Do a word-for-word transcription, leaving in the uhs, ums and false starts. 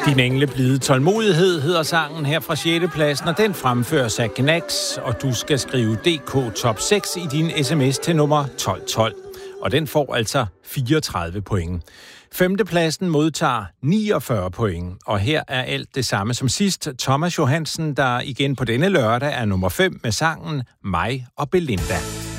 Din engle blide tålmodighed hedder sangen her fra sjette pladsen, og den fremføres af Gnax, og du skal skrive D K Top seks i din sms til nummer tolv tolv. Og den får altså fireogtredive point. Femtepladsen modtager niogfyrre point, og her er alt det samme som sidst. Thomas Johansen, der igen på denne lørdag er nummer fem med sangen Mig og Belinda.